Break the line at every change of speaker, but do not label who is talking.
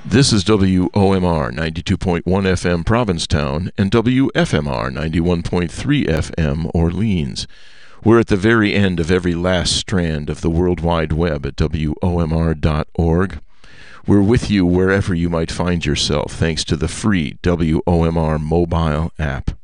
This is WOMR 92.1 FM Provincetown and WFMR 91.3 FM Orleans. We're at the very end of every last strand of the World Wide Web at WOMR.org. We're with you wherever you might find yourself, thanks to the free WOMR mobile app.